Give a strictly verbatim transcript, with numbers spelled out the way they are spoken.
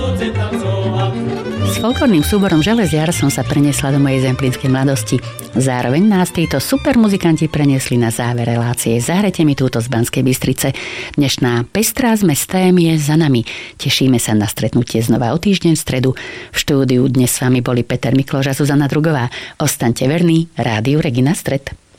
S folklórnym súborom Železiar som sa preniesla do mojej zemplínskej mladosti. Zároveň nás títo super muzikanti preniesli na záver relácie. Zahrajte mi túto z Banskej Bystrice. Dnešná pestrá zmes tém je za nami. Tešíme sa na stretnutie znova o týždeň v stredu. V štúdiu dnes s vami boli Peter Mikloš a Zuzana Drugová. Ostaňte verní Rádiu Regina Stred.